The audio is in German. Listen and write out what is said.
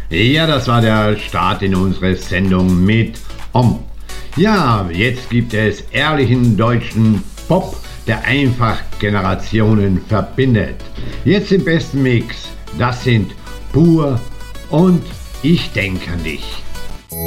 Ja, das war der Start in unsere Sendung mit Om. Ja, jetzt gibt es ehrlichen deutschen Pop, der einfach Generationen verbindet. Jetzt im besten Mix, das sind Pur und Ich denk an dich.